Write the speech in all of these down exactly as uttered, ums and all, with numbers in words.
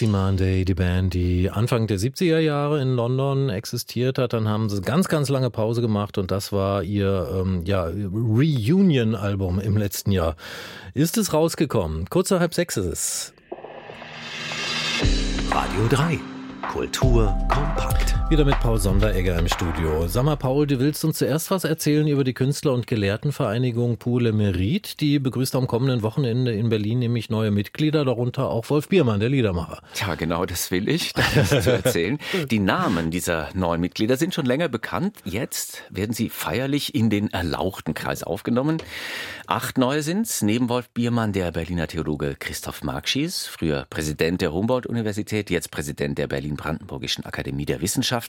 Dixie Monday, die Band, die Anfang der siebziger Jahre in London existiert hat. Dann haben sie ganz, ganz lange Pause gemacht und das war ihr ähm, ja, Reunion-Album im letzten Jahr. Ist es rausgekommen? Kurz nach halb sechs ist es. Radio drei. Kultur kompakt. Wieder mit Paul Sonderegger im Studio. Sag mal, Paul, du willst uns zuerst was erzählen über die Künstler- und Gelehrtenvereinigung Pour le Mérite. Die begrüßt am kommenden Wochenende in Berlin nämlich neue Mitglieder, darunter auch Wolf Biermann, der Liedermacher. Ja, genau, das will ich, das zu erzählen. Die Namen dieser neuen Mitglieder sind schon länger bekannt. Jetzt werden sie feierlich in den erlauchten Kreis aufgenommen. Acht neue sind's. Neben Wolf Biermann der Berliner Theologe Christoph Markschies, früher Präsident der Humboldt-Universität, jetzt Präsident der Berlin-Brandenburgischen Akademie der Wissenschaften.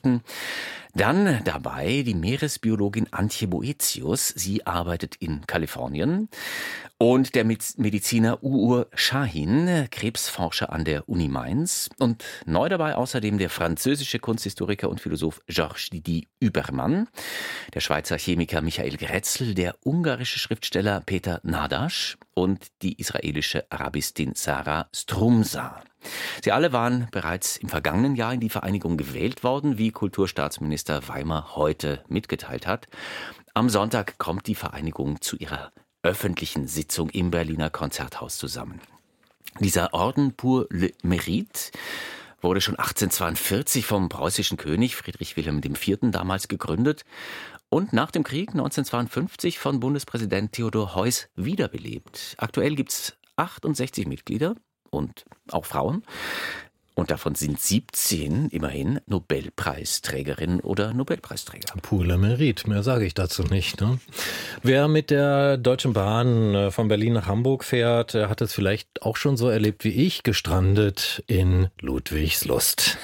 Dann dabei die Meeresbiologin Antje Boetius. Sie arbeitet in Kalifornien. Und der Mediziner Uğur Şahin, Krebsforscher an der Uni Mainz. Und neu dabei außerdem der französische Kunsthistoriker und Philosoph Georges Didier Übermann, der Schweizer Chemiker Michael Grätzl, der ungarische Schriftsteller Peter Nadasch und die israelische Arabistin Sarah Strumsa. Sie alle waren bereits im vergangenen Jahr in die Vereinigung gewählt worden, wie Kulturstaatsminister Weimer heute mitgeteilt hat. Am Sonntag kommt die Vereinigung zu ihrer öffentlichen Sitzung im Berliner Konzerthaus zusammen. Dieser Orden Pour le Mérite wurde schon achtzehnhundertzweiundvierzig vom preußischen König Friedrich Wilhelm der Vierte. damals gegründet und nach dem Krieg neunzehnhundertzweiundfünfzig von Bundespräsident Theodor Heuss wiederbelebt. Aktuell gibt es achtundsechzig Mitglieder und auch Frauen. Und davon sind siebzehn immerhin Nobelpreisträgerinnen oder Nobelpreisträger. Pour le Mérite, mehr sage ich dazu nicht. Ne? Wer mit der Deutschen Bahn von Berlin nach Hamburg fährt, hat es vielleicht auch schon so erlebt wie ich, gestrandet in Ludwigslust.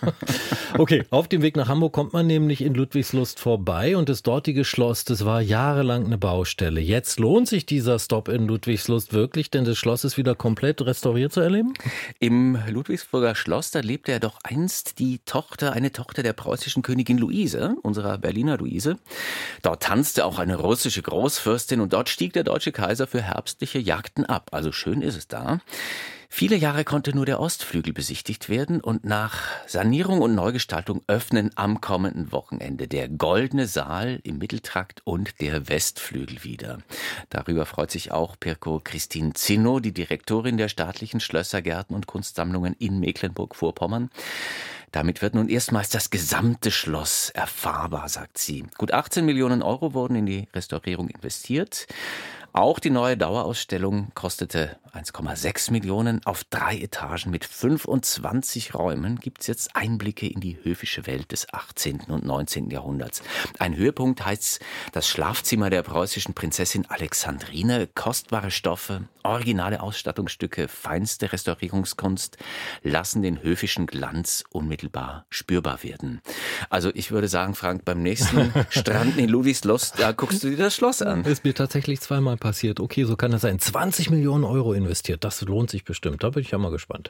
Okay, auf dem Weg nach Hamburg kommt man nämlich in Ludwigslust vorbei und das dortige Schloss, das war jahrelang eine Baustelle. Jetzt lohnt sich dieser Stopp in Ludwigslust wirklich, denn das Schloss ist wieder komplett restauriert zu erleben? Im Ludwigsburger Schloss, da lebte ja doch einst die Tochter, eine Tochter der preußischen Königin Luise, unserer Berliner Luise. Dort tanzte auch eine russische Großfürstin und dort stieg der deutsche Kaiser für herbstliche Jagden ab. Also schön ist es da. Viele Jahre konnte nur der Ostflügel besichtigt werden und nach Sanierung und Neugestaltung öffnen am kommenden Wochenende der Goldene Saal im Mitteltrakt und der Westflügel wieder. Darüber freut sich auch Pirko Christine Zinno, die Direktorin der staatlichen Schlösser, Gärten und Kunstsammlungen in Mecklenburg-Vorpommern. Damit wird nun erstmals das gesamte Schloss erfahrbar, sagt sie. Gut achtzehn Millionen Euro wurden in die Restaurierung investiert. Auch die neue Dauerausstellung kostete eins Komma sechs Millionen. Auf drei Etagen mit fünfundzwanzig Räumen gibt es jetzt Einblicke in die höfische Welt des achtzehnten und neunzehnten Jahrhunderts. Ein Höhepunkt heißt das Schlafzimmer der preußischen Prinzessin Alexandrine. Kostbare Stoffe, originale Ausstattungsstücke, feinste Restaurierungskunst lassen den höfischen Glanz unmittelbar spürbar werden. Also ich würde sagen, Frank, beim nächsten Strand in Ludwigslust, da guckst du dir das Schloss an. Ist mir tatsächlich zweimal passiert. Okay, so kann das sein. zwanzig Millionen Euro investiert. Das lohnt sich bestimmt. Da bin ich ja mal gespannt.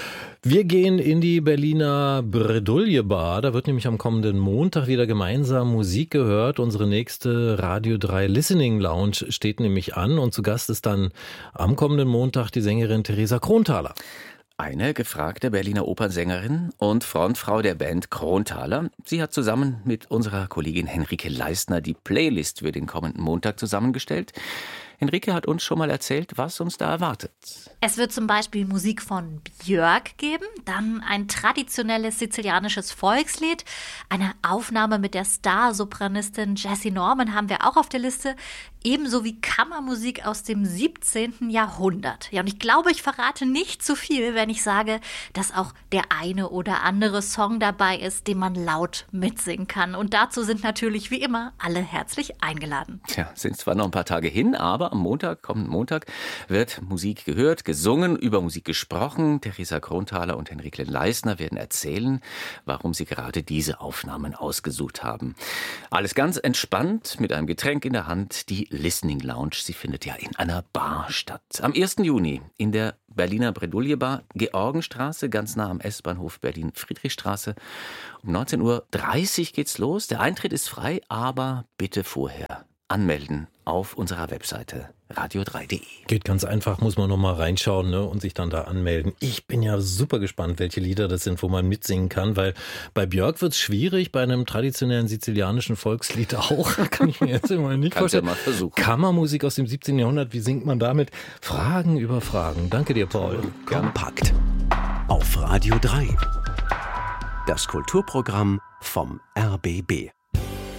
Wir gehen in die Berliner Bredouille Bar. Da wird nämlich am kommenden Montag wieder gemeinsam Musik gehört. Unsere nächste Radio drei Listening Lounge steht nämlich an. Und zu Gast ist dann am kommenden Montag die Sängerin Theresa Kronthaler. Eine gefragte Berliner Opernsängerin und Frontfrau der Band Kronthaler. Sie hat zusammen mit unserer Kollegin Henrike Leistner die Playlist für den kommenden Montag zusammengestellt. Henrike hat uns schon mal erzählt, was uns da erwartet. Es wird zum Beispiel Musik von Björk geben, dann ein traditionelles sizilianisches Volkslied, eine Aufnahme mit der Star-Sopranistin Jessie Norman haben wir auch auf der Liste, ebenso wie Kammermusik aus dem siebzehnten Jahrhundert. Ja, und ich glaube, ich verrate nicht zu viel, wenn ich sage, dass auch der eine oder andere Song dabei ist, den man laut mitsingen kann. Und dazu sind natürlich wie immer alle herzlich eingeladen. Ja, sind zwar noch ein paar Tage hin, aber am Montag, kommenden Montag, wird Musik gehört, gesungen, über Musik gesprochen. Theresa Kronthaler und Henrike Leistner werden erzählen, warum sie gerade diese Aufnahmen ausgesucht haben. Alles ganz entspannt, mit einem Getränk in der Hand. Die Listening Lounge, sie findet ja in einer Bar statt. Am ersten Juni in der Berliner Bredouille Bar, Georgenstraße, ganz nah am S-Bahnhof Berlin-Friedrichstraße. Um neunzehn Uhr dreißig geht's los. Der Eintritt ist frei, aber bitte vorher anmelden auf unserer Webseite radio drei punkt de. Geht ganz einfach, muss man noch mal reinschauen, ne, und sich dann da anmelden. Ich bin ja super gespannt, welche Lieder das sind, wo man mitsingen kann, weil bei Björk wird es schwierig, bei einem traditionellen sizilianischen Volkslied auch. Kann ich mir jetzt immer nicht Kannst ja vorstellen. mal versuchen. Kammermusik aus dem siebzehnten Jahrhundert, wie singt man damit? Fragen über Fragen. Danke dir, Paul. Kompakt. Auf Radio drei. Das Kulturprogramm vom R B B.